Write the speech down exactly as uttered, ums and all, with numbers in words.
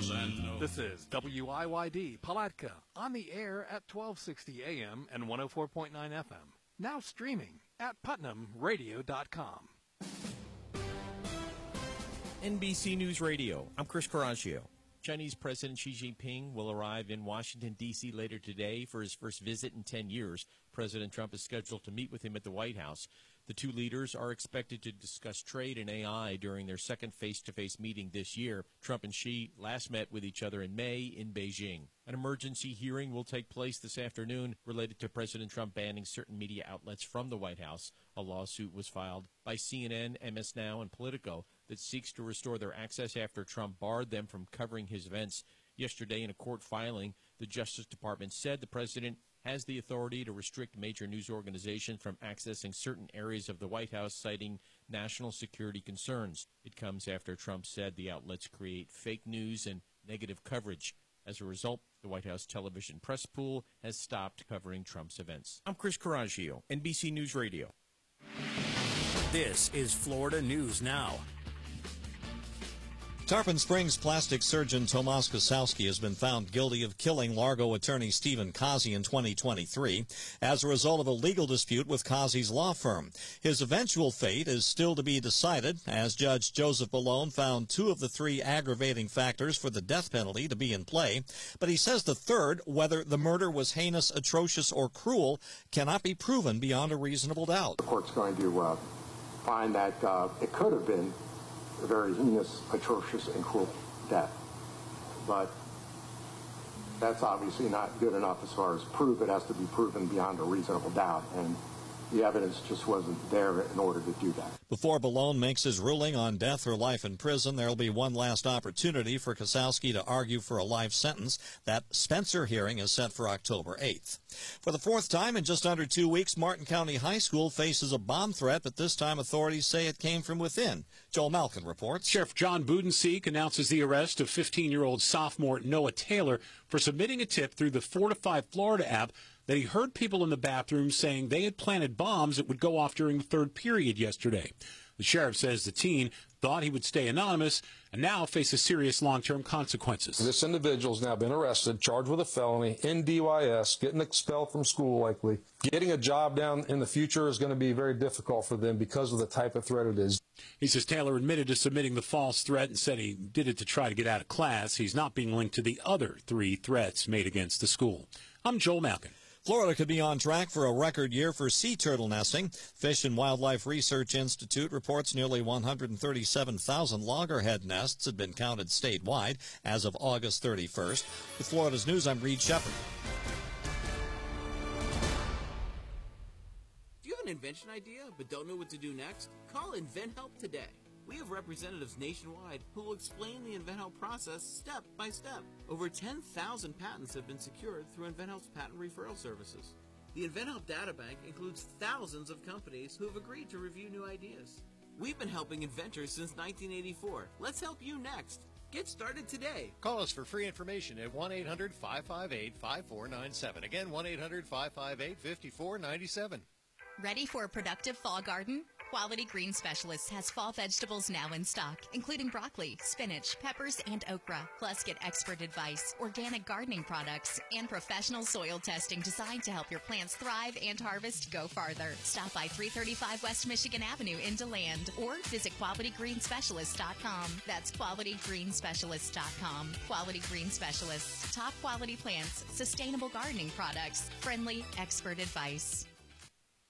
does and knows. This is W I Y D Palatka, on the air at twelve sixty A M and one oh four point nine F M. Now streaming at putnam radio dot com. N B C News Radio. I'm Chris Coraggio. Chinese President Xi Jinping will arrive in Washington, D C later today for his first visit in ten years. President Trump is scheduled to meet with him at the White House. The two leaders are expected to discuss trade and A I during their second face-to-face meeting this year. Trump and Xi last met with each other in May in Beijing. An emergency hearing will take place this afternoon related to President Trump banning certain media outlets from the White House. A lawsuit was filed by C N N, M S Now, and Politico that seeks to restore their access after Trump barred them from covering his events. Yesterday, in a court filing, the Justice Department said the president has the authority to restrict major news organizations from accessing certain areas of the White House, citing national security concerns. It comes after Trump said the outlets create fake news and negative coverage. As a result, the White House television press pool has stopped covering Trump's events. I'm Chris Coraggio, N B C News Radio. This is Florida News Now. Tarpon Springs plastic surgeon Tomas Kosowski has been found guilty of killing Largo attorney Stephen Kazi in twenty twenty-three as a result of a legal dispute with Kazi's law firm. His eventual fate is still to be decided, as Judge Joseph Ballone found two of the three aggravating factors for the death penalty to be in play. But he says the third, whether the murder was heinous, atrocious, or cruel, cannot be proven beyond a reasonable doubt. The court's going to uh, find that uh, it could have been a very heinous, atrocious, and cruel death. But that's obviously not good enough as far as proof. It has to be proven beyond a reasonable doubt, and the evidence just wasn't there in order to do that. Before Ballone makes his ruling on death or life in prison, there will be one last opportunity for Kosowski to argue for a life sentence. That Spencer hearing is set for October eighth. For the fourth time in just under two weeks, Martin County High School faces a bomb threat, but this time authorities say it came from within. Joel Malkin reports. Sheriff John Budenseek announces the arrest of fifteen-year-old sophomore Noah Taylor for submitting a tip through the Fortify Florida app that he heard people in the bathroom saying they had planted bombs that would go off during the third period yesterday. The sheriff says the teen thought he would stay anonymous and now faces serious long-term consequences. This individual has now been arrested, charged with a felony, in D Y S, getting expelled from school likely. Getting a job down in the future is going to be very difficult for them because of the type of threat it is. He says Taylor admitted to submitting the false threat and said he did it to try to get out of class. He's not being linked to the other three threats made against the school. I'm Joel Malkin. Florida could be on track for a record year for sea turtle nesting. Fish and Wildlife Research Institute reports nearly one hundred thirty-seven thousand loggerhead nests had been counted statewide as of August thirty-first. With Florida's News, I'm Reed Shepard. Do you have an invention idea but don't know what to do next? Call InventHelp today. We have representatives nationwide who will explain the InventHelp process step by step. Over ten thousand patents have been secured through InventHelp's patent referral services. The InventHelp data bank includes thousands of companies who have agreed to review new ideas. We've been helping inventors since nineteen eighty-four. Let's help you next. Get started today. Call us for free information at one eight hundred, five five eight, five four nine seven. Again, one eight hundred, five five eight, five four nine seven. Ready for a productive fall garden? Quality Green Specialists has fall vegetables now in stock, including broccoli, spinach, peppers, and okra. Plus, get expert advice, organic gardening products, and professional soil testing designed to help your plants thrive and harvest go farther. Stop by three thirty-five West Michigan Avenue in DeLand or visit quality green specialist dot com. That's quality green specialist dot com. Quality Green Specialists. Top quality plants, sustainable gardening products, friendly expert advice.